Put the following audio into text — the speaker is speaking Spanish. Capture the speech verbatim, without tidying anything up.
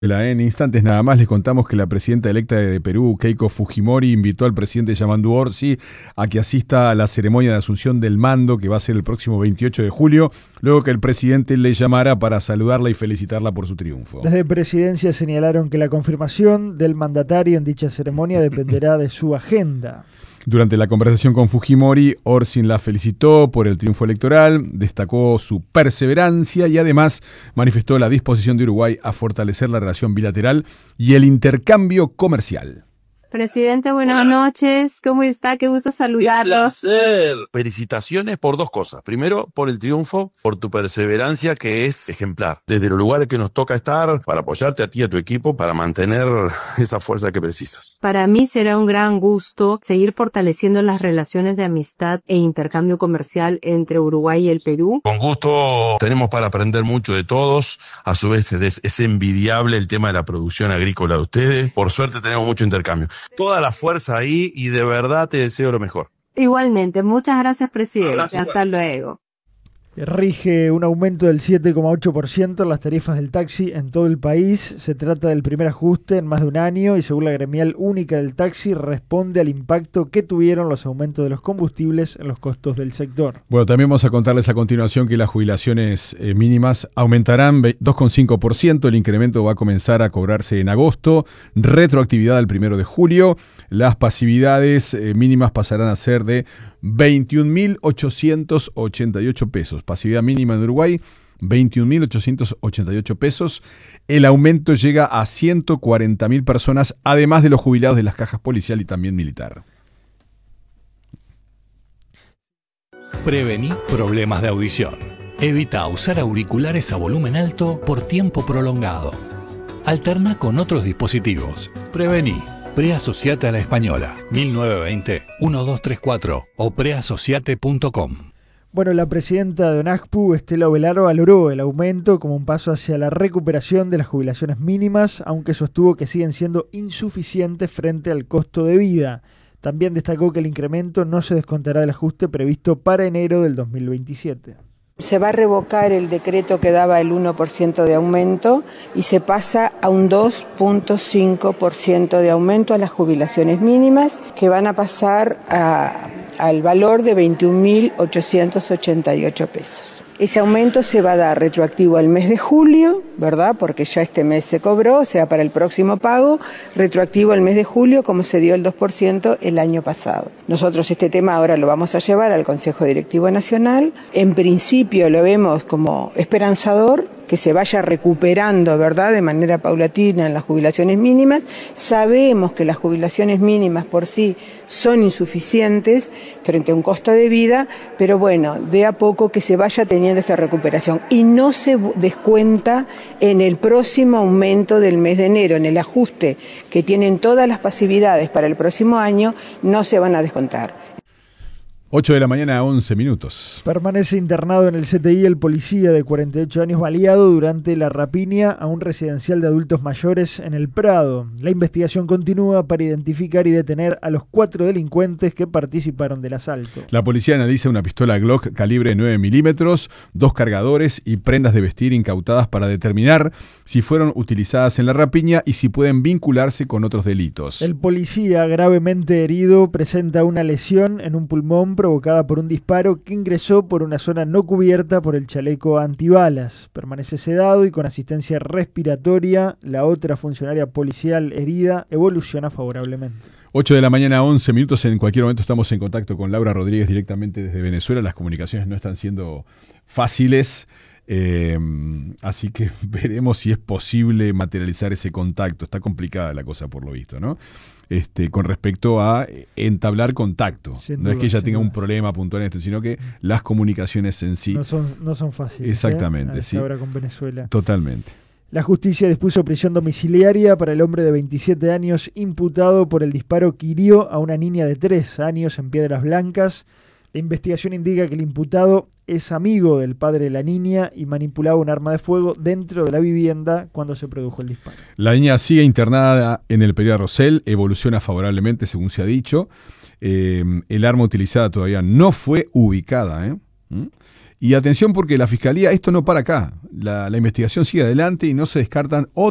En instantes nada más les contamos que la presidenta electa de Perú, Keiko Fujimori, invitó al presidente Yamandu Orsi a que asista a la ceremonia de asunción del mando que va a ser el próximo veintiocho de julio, luego que el presidente le llamara para saludarla y felicitarla por su triunfo. Desde Presidencia señalaron que la confirmación del mandatario en dicha ceremonia dependerá de su agenda. Durante la conversación con Fujimori, Orsi la felicitó por el triunfo electoral, destacó su perseverancia y además manifestó la disposición de Uruguay a fortalecer la relación bilateral y el intercambio comercial. Presidente, buenas noches. ¿Cómo está? Qué gusto saludarlo. ¡Qué placer! Felicitaciones por dos cosas. Primero, por el triunfo, por tu perseverancia que es ejemplar. Desde los lugares que nos toca estar, para apoyarte a ti y a tu equipo, para mantener esa fuerza que precisas. Para mí será un gran gusto seguir fortaleciendo las relaciones de amistad e intercambio comercial entre Uruguay y el Perú. Con gusto tenemos para aprender mucho de todos. A su vez es, es envidiable el tema de la producción agrícola de ustedes. Por suerte tenemos mucho intercambio. Toda la fuerza ahí y de verdad te deseo lo mejor. Igualmente, muchas gracias, presidente. Abrazo. Hasta luego. Rige un aumento del siete coma ocho por ciento en las tarifas del taxi en todo el país. Se trata del primer ajuste en más de un año y según la gremial única del taxi responde al impacto que tuvieron los aumentos de los combustibles en los costos del sector. Bueno, también vamos a contarles a continuación que las jubilaciones eh, mínimas aumentarán dos coma cinco por ciento. El incremento va a comenzar a cobrarse en agosto, retroactividad el primero de julio. Las pasividades eh, mínimas pasarán a ser de veintiún mil ochocientos ochenta y ocho pesos. Pasividad mínima en Uruguay, veintiún mil ochocientos ochenta y ocho pesos. El aumento llega a ciento cuarenta mil personas, además de los jubilados de las cajas policial y también militar. Prevení problemas de audición. Evita usar auriculares a volumen alto por tiempo prolongado. Alterna con otros dispositivos. Prevení. Preasociate a la Española, mil novecientos veinte, doce treinta y cuatro o preasociate punto com. Bueno, la presidenta de ONACPU, Estela Ovelar, valoró el aumento como un paso hacia la recuperación de las jubilaciones mínimas, aunque sostuvo que siguen siendo insuficientes frente al costo de vida. También destacó que el incremento no se descontará del ajuste previsto para enero del dos mil veintisiete. Se va a revocar el decreto que daba el uno por ciento de aumento y se pasa a un dos punto cinco por ciento de aumento a las jubilaciones mínimas, que van a pasar a, al valor de veintiún mil ochocientos ochenta y ocho pesos. Ese aumento se va a dar retroactivo al mes de julio, ¿verdad? Porque ya este mes se cobró, o sea, para el próximo pago, retroactivo al mes de julio, como se dio el dos por ciento el año pasado. Nosotros este tema ahora lo vamos a llevar al Consejo Directivo Nacional. En principio lo vemos como esperanzador, que se vaya recuperando, ¿verdad?, de manera paulatina en las jubilaciones mínimas. Sabemos que las jubilaciones mínimas por sí son insuficientes frente a un costo de vida, pero bueno, de a poco que se vaya teniendo esta recuperación y no se descuenta en el próximo aumento del mes de enero, en el ajuste que tienen todas las pasividades para el próximo año, no se van a descontar. ocho de la mañana, once minutos. Permanece internado en el C T I el policía de cuarenta y ocho años baleado durante la rapiña a un residencial de adultos mayores en El Prado. La investigación continúa para identificar y detener a los cuatro delincuentes que participaron del asalto. La policía analiza una pistola Glock calibre nueve milímetros, dos cargadores y prendas de vestir incautadas para determinar si fueron utilizadas en la rapiña y si pueden vincularse con otros delitos. El policía, gravemente herido, presenta una lesión en un pulmón provocada por un disparo que ingresó por una zona no cubierta por el chaleco antibalas. Permanece sedado y con asistencia respiratoria. La otra funcionaria policial herida evoluciona favorablemente. ocho de la mañana, once minutos. En cualquier momento estamos en contacto con Laura Rodríguez directamente desde Venezuela. Las comunicaciones no están siendo fáciles, eh, así que veremos si es posible materializar ese contacto. Está complicada la cosa por lo visto, ¿no? Este, con respecto a entablar contacto. Sin no duda, es que ella tenga duda. un problema puntual en esto, sino que las comunicaciones en sí no son, no son fáciles. Exactamente, ¿eh? sí. Ahora con Venezuela. Totalmente. La justicia dispuso prisión domiciliaria para el hombre de veintisiete años imputado por el disparo que hirió a una niña de tres años en Piedras Blancas. La investigación indica que el imputado es amigo del padre de la niña y manipulaba un arma de fuego dentro de la vivienda cuando se produjo el disparo. La niña sigue internada en el Pereira Rosell, evoluciona favorablemente según se ha dicho. Eh, el arma utilizada todavía no fue ubicada. ¿eh? ¿Mm? Y atención porque la Fiscalía, esto no para acá, la, la investigación sigue adelante y no se descartan otras